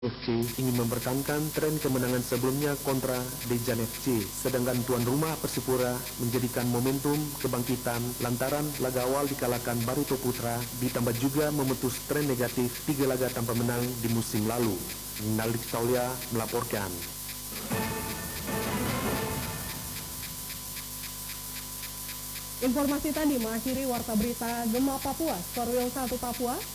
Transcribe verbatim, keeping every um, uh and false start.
F C ingin mempertahankan tren kemenangan sebelumnya kontra Dejan F C, sedangkan tuan rumah Persipura menjadikan momentum kebangkitan lantaran laga awal dikalahkan Barito Putra, ditambah juga memutus tren negatif tiga laga tanpa menang di musim lalu. Naldik Taulia melaporkan. Informasi tadi mengakhiri Warta Berita Gema Papua, Korwil satu Papua.